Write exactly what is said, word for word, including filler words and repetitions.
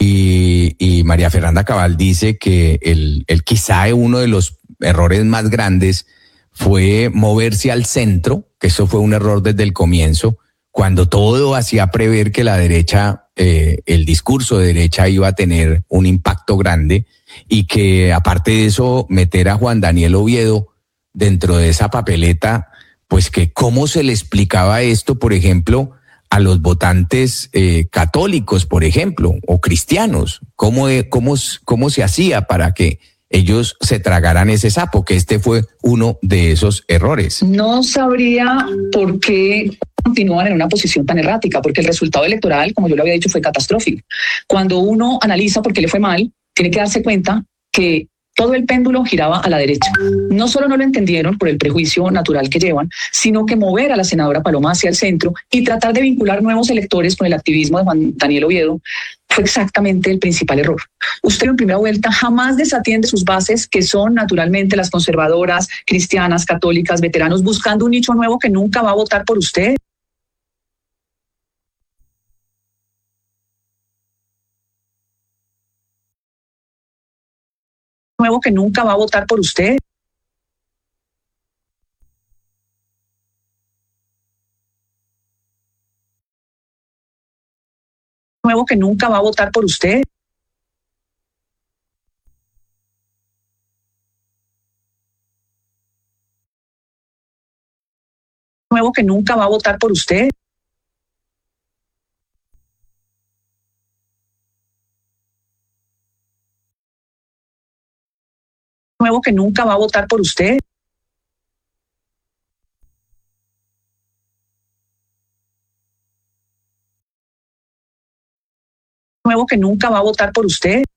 Y, y María Fernanda Cabal dice que el, el quizá uno de los errores más grandes fue moverse al centro, que eso fue un error desde el comienzo, cuando todo hacía prever que la derecha, eh, el discurso de derecha iba a tener un impacto grande, y que aparte de eso meter a Juan Daniel Oviedo dentro de esa papeleta, pues que cómo se le explicaba esto, por ejemplo, a los votantes eh, católicos, por ejemplo, o cristianos, cómo, cómo, cómo se hacía para que ellos se tragaran ese sapo, que este fue uno de esos errores. No sabría por qué continúan en una posición tan errática, porque el resultado electoral, como yo lo había dicho, fue catastrófico. Cuando uno analiza por qué le fue mal, tiene que darse cuenta que todo el péndulo giraba a la derecha. No solo no lo entendieron por el prejuicio natural que llevan, sino que mover a la senadora Paloma hacia el centro y tratar de vincular nuevos electores con el activismo de Juan Daniel Oviedo fue exactamente el principal error. Usted en primera vuelta jamás desatiende sus bases, que son naturalmente las conservadoras, cristianas, católicas, veteranos, buscando un nicho nuevo que nunca va a votar por usted. Nuevo que nunca va a votar por usted. Nuevo que nunca va a votar por usted. Nuevo que nunca va a votar por usted. Nuevo que nunca va a votar por usted. Nuevo que nunca va a votar por usted.